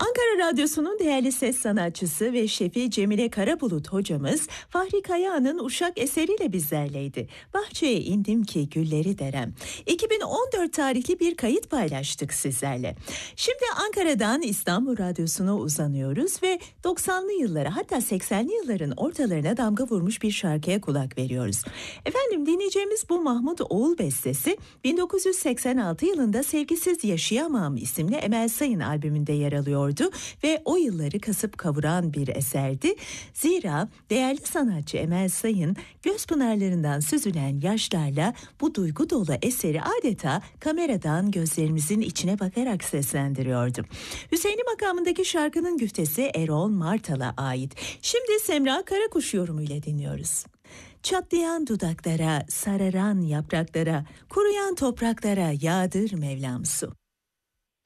Ankara Radyosu'nun değerli ses sanatçısı ve şefi Cemile Karabulut hocamız Fahri Kayağan'ın Uşak eseriyle bizlerleydi. Bahçeye indim ki gülleri derem. 2014 tarihli bir kayıt paylaştık sizlerle. Şimdi Ankara'dan İstanbul Radyosu'na uzanıyoruz ve 90'lı yıllara, hatta 80'li yılların ortalarına damga vurmuş bir şarkıya kulak veriyoruz. Efendim, dinleyeceğimiz bu Mahmut Oğul bestesi 1986 yılında Sevgisiz Yaşayamam isimli Emel Sayın albümünde yer alıyordu ve o yılları kasıp kavuran bir eserdi. Zira değerli sanatçı Emel Sayın göz pınarlarından süzülen yaşlarla bu duygu dolu eseri adeta kameradan gözlerimizin içine bakarak seslendiriyordu. Hüseyin'i makamındaki şarkının güftesi Erol Martal'a ait. Şimdi Semra Karakuş yorumuyla dinliyoruz. Çatlayan dudaklara, sararan yapraklara, kuruyan topraklara yağdır Mevlam su.